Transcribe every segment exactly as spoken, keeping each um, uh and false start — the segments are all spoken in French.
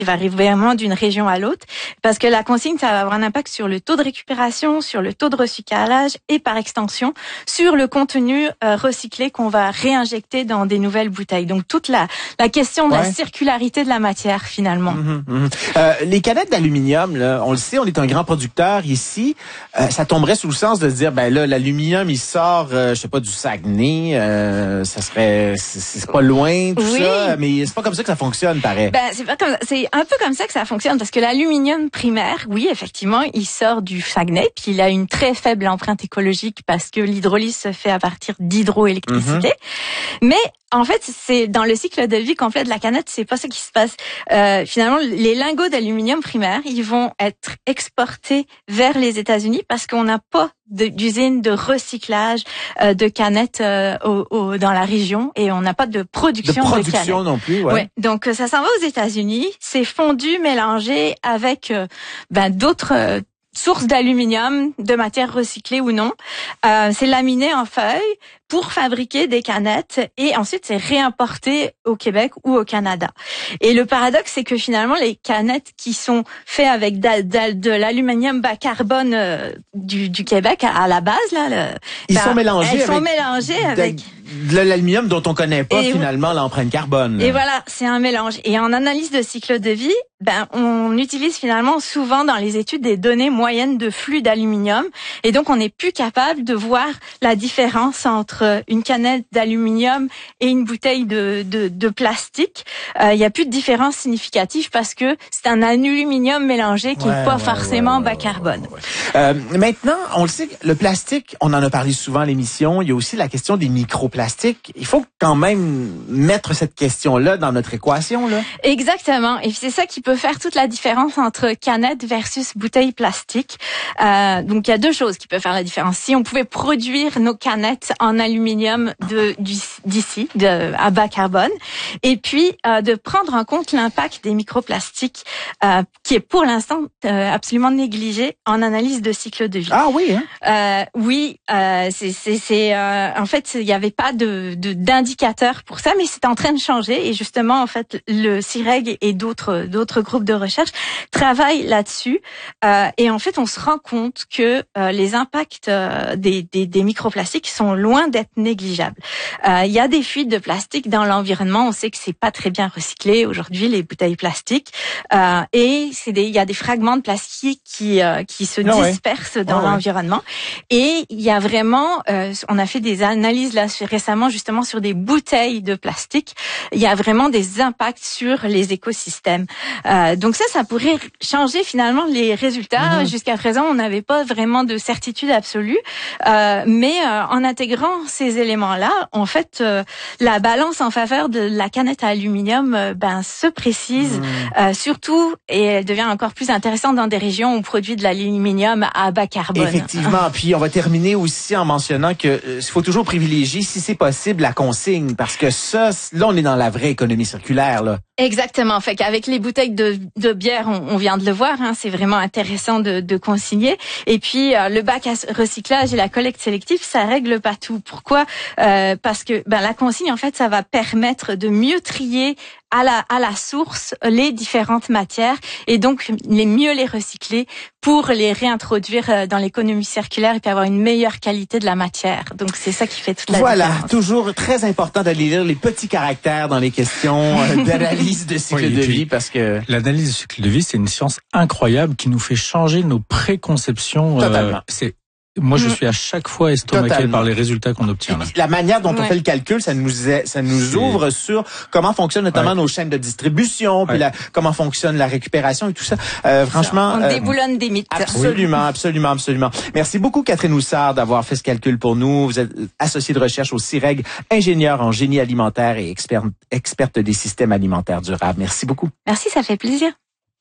qui varie vraiment d'une région à l'autre, parce que la consigne, ça va avoir un impact sur le taux de récupération, sur le taux de recyclage et par extension, sur le contenu euh, recyclé qu'on va réinjecter dans des nouvelles bouteilles. Donc toute la, la question de ouais. la circularité de la matière finalement. Mmh, mmh. Euh, les canettes d'aluminium, là, on le sait, on est un grand producteur ici. Euh, ça tomberait sous le sens de se dire, ben là, l'aluminium, il sort, euh, je sais pas, du Saguenay, euh, ça serait, c'est, c'est pas loin, tout oui. ça, mais c'est pas comme ça que ça fonctionne, pareil. Ben c'est pas comme, c'est un peu comme ça que ça fonctionne, parce que l'aluminium primaire, oui, effectivement, il sort du Saguenay, puis il a une très faible empreinte écologique parce que l'hydrolyse se fait à partir d'hydroélectricité. Mm-hmm. Mais en fait, c'est dans le cycle de vie complet de la canette, c'est pas ça qui se passe. Euh, finalement, les lingots d'aluminium primaire, ils vont être exportés vers les États-Unis parce qu'on n'a pas de, d'usine de recyclage euh, de canettes euh, au, au, dans la région, et on n'a pas de production de, production de canettes. non plus, ouais. ouais. Donc ça s'en va aux États-Unis, c'est fondu, mélangé avec euh, ben d'autres euh, sources d'aluminium, de matière recyclée ou non. Euh, c'est laminé en feuilles pour fabriquer des canettes, et ensuite c'est réimporté au Québec ou au Canada. Et le paradoxe, c'est que finalement les canettes qui sont faites avec de, de, de l'aluminium bas carbone euh, du, du Québec à, à la base là, le, ils ben, sont mélangés elles avec sont mélangées avec de l'aluminium dont on connaît pas et finalement l'empreinte carbone. Là. Et voilà, c'est un mélange. Et en analyse de cycle de vie, ben on utilise finalement souvent dans les études des données moyennes de flux d'aluminium, et donc on n'est plus capable de voir la différence entre une canette d'aluminium et une bouteille de de, de plastique. Il euh, y a plus de différence significative parce que c'est un aluminium mélangé qui ouais, est pas ouais, forcément ouais, bas carbone. Ouais, ouais. Euh, maintenant, on le sait, le plastique, on en a parlé souvent à l'émission. Il y a aussi la question des microplastiques. Il faut quand même mettre cette question-là dans notre équation, là. Exactement. Et c'est ça qui peut faire toute la différence entre canette versus bouteille plastique. Euh, donc, il y a deux choses qui peuvent faire la différence. Si on pouvait produire nos canettes en aluminium de, d'ici, de, à bas carbone, et puis euh, de prendre en compte l'impact des microplastiques, euh, qui est pour l'instant euh, absolument négligé en analyse de cycle de vie. Ah oui, hein? Euh, oui, euh, c'est, c'est, c'est euh, en fait, il n'y avait pas de, de d'indicateur pour ça, mais c'est en train de changer. Et justement, en fait, le C I R E G et d'autres d'autres groupes de recherche travaillent là-dessus. Euh, et en fait, on se rend compte que euh, les impacts euh, des, des, des microplastiques sont loin d'être négligeables. Euh, il y a des fuites de plastique dans l'environnement. On sait que c'est pas très bien recyclé aujourd'hui, les bouteilles plastiques. Euh, et c'est des, il y a des fragments de plastique qui euh, qui se ah dispersent ouais. dans ah l'environnement. Ouais. Et il y a vraiment, euh, on a fait des analyses là récemment justement sur des bouteilles de plastique. Il y a vraiment des impacts sur les écosystèmes. Euh, donc ça, ça pourrait changer finalement les résultats. Mmh. Jusqu'à présent, on n'avait pas vraiment de certitude absolue. Euh, mais euh, en intégrant ces éléments-là, en fait, euh, la balance en faveur de la canette à aluminium euh, ben, se précise. Mmh. Euh, surtout, et elle devient encore plus intéressante dans des régions où on produit de l'aluminium à bas carbone. Effectivement. Puis on va terminer aussi en mentionnant que euh, il faut toujours privilégier, si c'est possible, la consigne, parce que ça, là, on est dans la vraie économie circulaire, là. Exactement. Fait qu'avec les bouteilles de, de bière, on, on vient de le voir, hein, c'est vraiment intéressant de, de consigner. Et puis euh, le bac à recyclage et la collecte sélective, ça règle pas tout. Pourquoi ? euh, Parce que ben la consigne, en fait, ça va permettre de mieux trier à la à la source les différentes matières et donc les mieux les recycler pour les réintroduire dans l'économie circulaire et puis avoir une meilleure qualité de la matière. Donc c'est ça qui fait toute la voilà, différence. Voilà, toujours très important d'aller lire les petits caractères dans les questions d'analyse de cycle oui, de vie parce que l'analyse de cycle de vie, c'est une science incroyable qui nous fait changer nos préconceptions. Totalement. Euh, c'est Moi, je suis à chaque fois estomaqué Totalement. par les résultats qu'on obtient. Là. La manière dont ouais. on fait le calcul, ça nous est, ça nous ouvre sur comment fonctionnent notamment ouais. nos chaînes de distribution, puis ouais. la, comment fonctionne la récupération et tout ça. Euh, franchement, on euh, déboulonne des mythes. Absolument, absolument, absolument. Merci beaucoup, Catherine Houssard, d'avoir fait ce calcul pour nous. Vous êtes associée de recherche au C I R E G, ingénieure en génie alimentaire et experte, experte des systèmes alimentaires durables. Merci beaucoup. Merci, ça fait plaisir.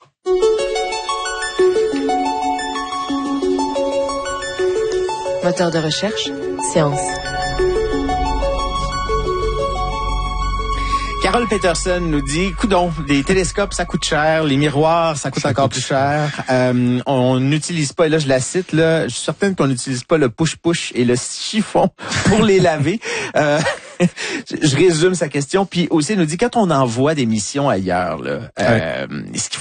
Moteur de recherche, science. Carole Peterson nous dit, coudon, les télescopes, ça coûte cher, les miroirs, ça coûte ça encore coûte plus cher. Euh, on n'utilise pas, et là je la cite, là, je suis certaine qu'on n'utilise pas le push-push et le chiffon pour les laver. Euh, je résume sa question. Puis aussi, il nous dit, quand on envoie des missions ailleurs, là, euh, est-ce qu'il